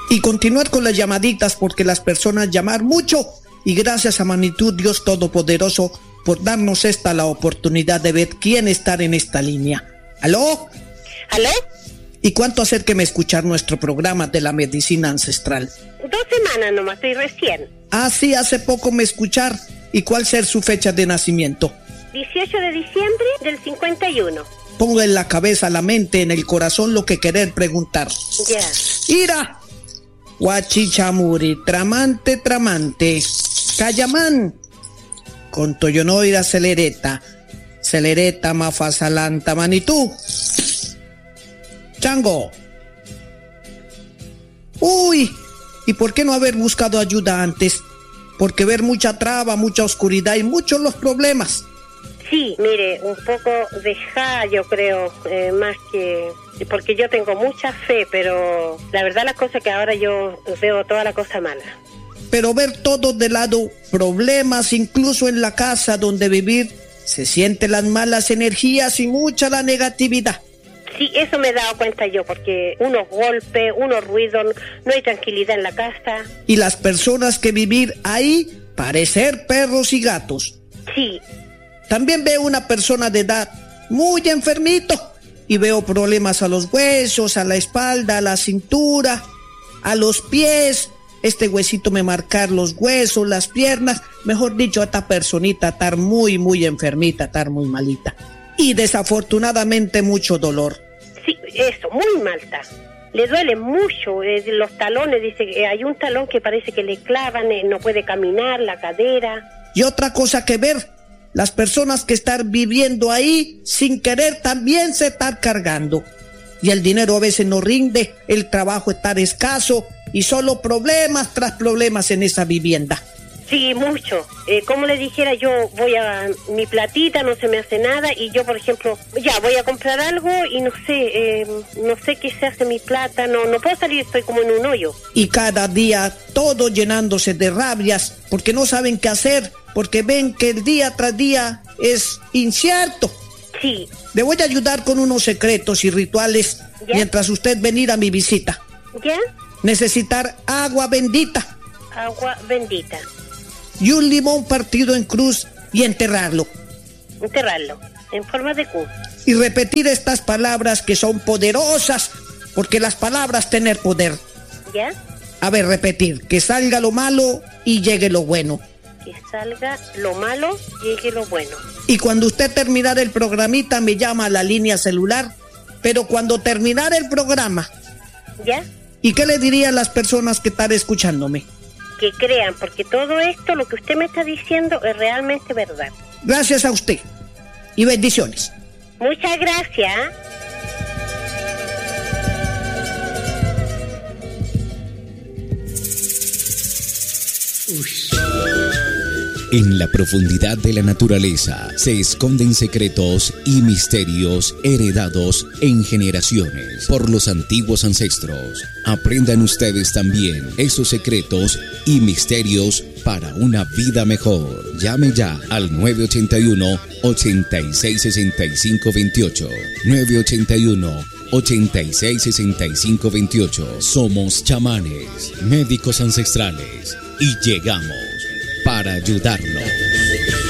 Y continuar con las llamaditas porque las personas llamar mucho. Y gracias a Magnitud Dios Todopoderoso por darnos la oportunidad de ver quién está en esta línea. ¿Aló? ¿Aló? ¿Y cuánto acérqueme a escuchar nuestro programa de la medicina ancestral? 2 semanas nomás, estoy recién. Ah, sí, hace poco me escuchar. ¿Y cuál ser su fecha de nacimiento? 18 de diciembre del 51. Ponga en la cabeza, la mente, en el corazón lo que querer preguntar. Ya. ¡Ira! Huachichamuri, tramante, Cayamán, con Toyonoira celereta mafasalanta manitú. Chango. Uy, ¿y por qué no haber buscado ayuda antes? Porque ver mucha traba, mucha oscuridad y muchos los problemas. Sí, mire, un poco deja, yo creo, más que... Porque yo tengo mucha fe, pero la verdad las cosas que ahora yo veo toda la cosa mala. Pero ver todo de lado, problemas incluso en la casa donde vivir, se sienten las malas energías y mucha la negatividad. Sí, eso me he dado cuenta yo, porque unos golpes, unos ruidos, no hay tranquilidad en la casa. Y las personas que vivir ahí, parecer perros y gatos. Sí. También veo una persona de edad muy enfermito y veo problemas a los huesos, a la espalda, a la cintura, a los pies. Este huesito me marcar los huesos, las piernas, mejor dicho, esta personita estar muy, muy enfermita, estar muy malita. Y desafortunadamente mucho dolor. Sí, eso, muy mal está. Le duele mucho, los talones, dice que hay un talón que parece que le clavan, no puede caminar, la cadera. Y otra cosa que ver, las personas que están viviendo ahí sin querer también se están cargando. Y el dinero a veces no rinde, el trabajo está escaso y solo problemas tras problemas en esa vivienda. Sí, mucho. Como le dijera, yo voy a mi platita, no se me hace nada y yo, por ejemplo, ya voy a comprar algo y no sé qué se hace mi plata, no puedo salir, estoy como en un hoyo. Y cada día todo llenándose de rabias porque no saben qué hacer, porque ven que el día tras día es incierto. Sí. Le voy a ayudar con unos secretos y rituales. ¿Ya? Mientras usted venir a mi visita. ¿Ya? Necesitar agua bendita. Agua bendita. Y un limón partido en cruz y enterrarlo. Enterrarlo, en forma de cruz. Y repetir estas palabras que son poderosas, porque las palabras tener poder. ¿Ya? A ver, repetir, que salga lo malo y llegue lo bueno. Que salga lo malo, llegue lo bueno. Y cuando usted terminar el programita me llama a la línea celular, pero cuando terminar el programa. ¿Ya? ¿Y qué le diría a las personas que están escuchándome? Que crean, porque todo esto, lo que usted me está diciendo, es realmente verdad. Gracias a usted. Y bendiciones. Muchas gracias. En la profundidad de la naturaleza se esconden secretos y misterios heredados en generaciones por los antiguos ancestros. Aprendan ustedes también esos secretos y misterios para una vida mejor. Llame ya al 981-866528. 981-866528. Somos chamanes, médicos ancestrales y llegamos para ayudarlo.